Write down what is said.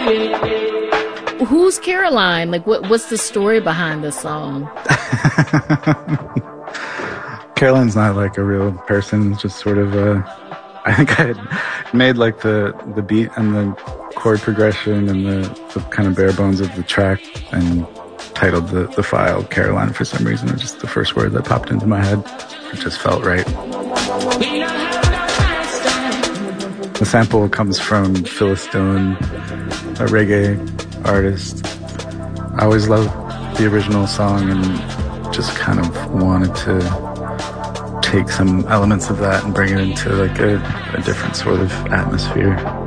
Who's Caroline? Like, what's the story behind this song? Caroline's not like a real person. It's just sort of I think I had made like the beat and the chord progression and the kind of bare bones of the track and titled the file Caroline for some reason. It was just the first word that popped into my head. It just felt right. The sample comes from Phyllis Dillon, a reggae artist. I always loved the original song and just kind of wanted to take some elements of that and bring it into like a different sort of atmosphere.